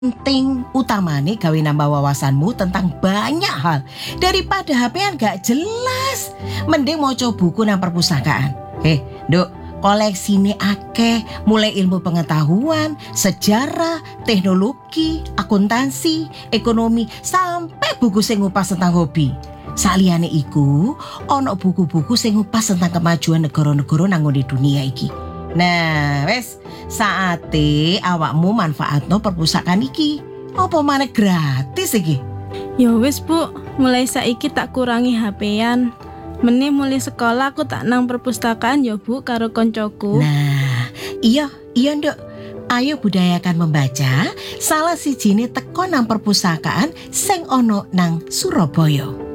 penting utamane gawe nambah wawasanmu tentang banyak hal daripada HP-an gak jelas. Mending maca buku nang perpustakaan. Nduk, koleksine akeh, mulai ilmu pengetahuan, sejarah, teknologi, akuntansi, ekonomi, sampai buku sing ngupas tentang hobi. Saliyane iku, ono buku-buku sing ngupas tentang kemajuan negara-negara nang ngene dunia iki. Nah, wes saate awakmu manfaatno perpustakaan iki. Apa maneh gratis iki? Ya wis Bu, mulai saiki tak kurangi HP-an. Meneh mulai sekolah aku tak nang perpustakaan ya Bu karo koncoku. Nah, iya Nduk. Ayo budayakan membaca. Salah sijine teko nang perpustakaan sing ono nang Surabaya.